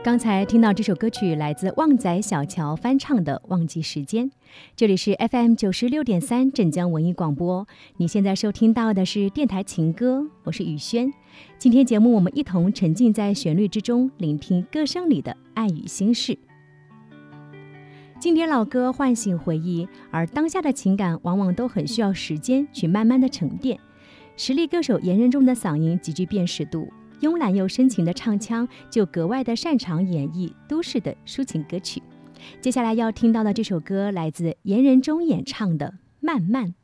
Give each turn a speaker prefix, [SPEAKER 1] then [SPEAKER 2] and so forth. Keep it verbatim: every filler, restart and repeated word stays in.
[SPEAKER 1] 刚才听到这首歌曲来自旺仔小乔翻唱的《忘记时间》，这里是 F M 九十六点三镇江文艺广播。你现在收听到的是电台情歌，我是雨轩。今天节目我们一同沉浸在旋律之中，聆听歌声里的爱与心事。经典老歌唤醒回忆，而当下的情感往往都很需要时间去慢慢的沉淀。实力歌手严仁中的嗓音极具辨识度，慵懒又深情的唱腔就格外的擅长演绎都市的抒情歌曲。接下来要听到的这首歌来自严仁中演唱的《慢慢》。